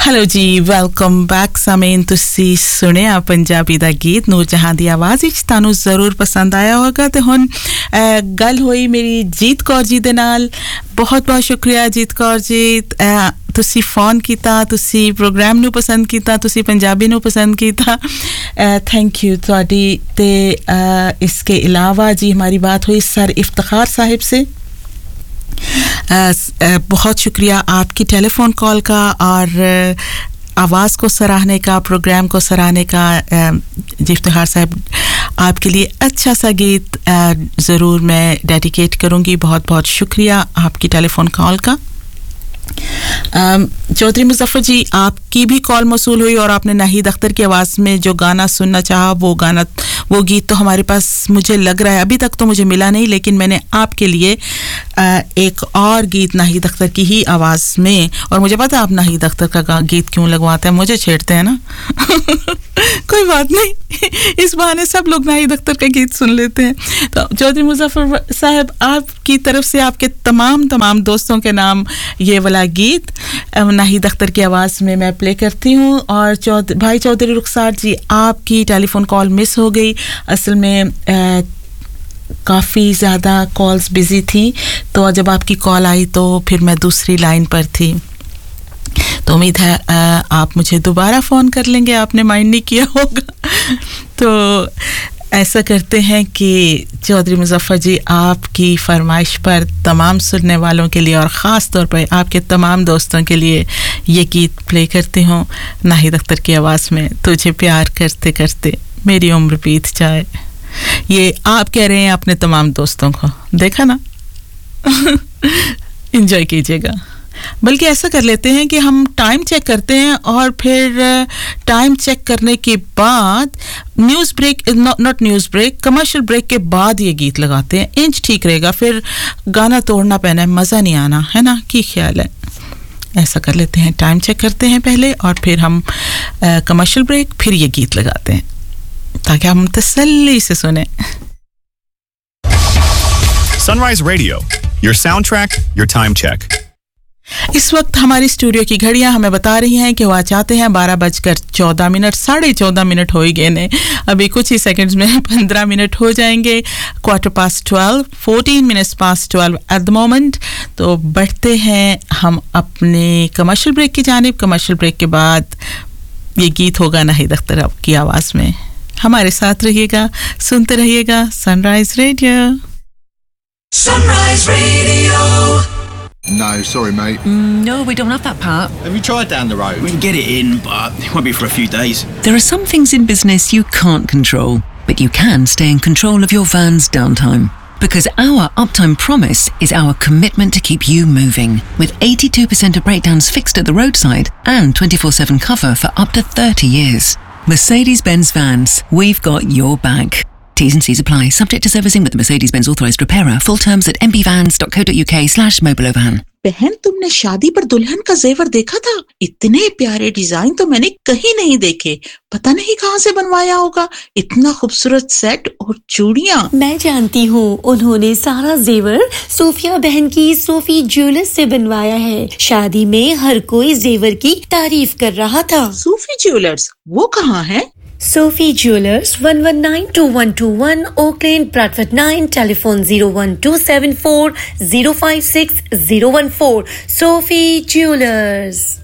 Hello जी welcome back सामेन तुसी सुने आ पंजाबी दा गीत नूर जहां दी आवाज विच तानू जरूर पसंद आया होगा ते हुन गल होई मेरी जीत कौर जी दे नाल बहुत बहुत शुक्रिया जीत कौर जी तुसी फोन कीता तुसी प्रोग्राम नु पसंद कीता तुसी पंजाबी नु पसंद कीता थैंक यू ਤੁਹਾਡੀ ਤੇ इसके अलावा जी हमारी बात हुई सर इफ्तिखार साहिब से बहुत शुक्रिया आपकी टेलीफोन कॉल का और आवाज़ को सराहने का प्रोग्राम को सराहने का इफ्तिखार साहब आपके लिए अच्छा सा गीत ज़रूर मैं डेडिकेट करूँगी बहुत बहुत शुक्रिया आपकी टेलीफोन कॉल का चौधरी मुज़फ़्फ़र जी आपकी भी कॉल मौसूल हुई और आपने नाहिद अख्तर की आवाज़ में जो गाना सुनना चाहा वो गीत तो हमारे पास मुझे लग रहा है अभी तक तो मुझे मिला नहीं लेकिन मैंने आपके लिए एक और गीत नाहिद अख्तर की ही आवाज़ में और मुझे पता है आप नाहिद अख्तर का गीत क्यों लगवाते हैं मुझे छेड़ते हैं ना कोई बात नहीं इस बहाने सब लोग नाहिद अख्तर का गीत सुन लेते हैं तो चौधरी मुज़फ़्फ़र साहब आपकी तरफ से आपके तमाम दोस्तों के नाम ये वाला गीत नाहिद अख्तर की आवाज़ में मैं प्ले करती हूँ और भाई चौधरी रुखसार जी आपकी टेलीफोन कॉल मिस हो गई असल में काफ़ी ज़्यादा कॉल्स बिजी थी तो जब आपकी कॉल आई तो फिर मैं दूसरी लाइन पर थी तो उम्मीद है आप मुझे दोबारा फ़ोन कर लेंगे आपने माइंड नहीं किया होगा तो ऐसा करते हैं कि चौधरी मुज़फ़्फ़र जी आपकी फरमाइश पर तमाम सुनने वालों के लिए और ख़ास तौर पर आपके तमाम दोस्तों के लिए ये गीत प्ले करती हूँ नाहिद अख्तर की आवाज़ में तुझे प्यार करते करते मेरी उम्र बीत जाए ये आप कह रहे हैं अपने तमाम दोस्तों को देखा ना एंजॉय कीजिएगा बल्कि ऐसा कर लेते हैं कि हम टाइम चेक करते हैं और फिर टाइम चेक करने के बाद news break not news break commercial break के बाद ये गीत लगाते हैं इंच ठीक रहेगा फिर गाना तोड़ना पैना है मज़ा नहीं आना है ना की ख्याल है ऐसा कर लेते हैं टाइम चेक करते हैं पहले और फिर हम कमर्शियल ब्रेक फिर ये गीत लगाते हैं ताकि हम तसल्ली से सुने Sunrise Radio, your soundtrack, your time check. इस वक्त हमारी स्टूडियो की घड़ियां हमें बता रही हैं कि वो चाहते हैं 12:14 14:30 मिनट हो ही गए ने अभी कुछ ही सेकंड्स में 15 मिनट हो जाएंगे 12:15 14 minutes past 12 at the moment तो बढ़ते हैं हम अपने कमर्शियल ब्रेक की जानिब कमर्शियल ब्रेक के बाद ये गीत होगा नाहिद अख्तर की आवाज़ में हमारे साथ रहिएगा सुनते रहिएगा sunrise radio No, sorry, mate. No, we don't have that part. Have you tried down the road? We can get it in, but it won't be for a few days. There are some things in business you can't control, but you can stay in control of your van's downtime. Because our uptime promise is our commitment to keep you moving. With 82% of breakdowns fixed at the roadside and 24/7 cover for up to 30 years. Mercedes-Benz Vans, we've got your back. T's and C's apply. Subject to servicing with the Mercedes-Benz authorised repairer. Full terms at mbvans.co.uk/mobilovan. बहन तुमने शादी पर दुल्हन का जेवर देखा था इतने प्यारे डिजाइन तो मैंने कहीं नहीं देखे पता नहीं कहां से बनवाया होगा इतना खूबसूरत सेट और चूड़ियां मैं जानती हूँ उन्होंने सारा जेवर सोफिया बहन की सोफी ज्वेलर्स से बनवाया है शादी में हर कोई जेवर की तारीफ कर रहा था सोफी ज्वेलर्स वो कहाँ है Sophie Jewelers 1192121 Oak Lane Bradford 9 telephone 01274 056 014 Sophie Jewelers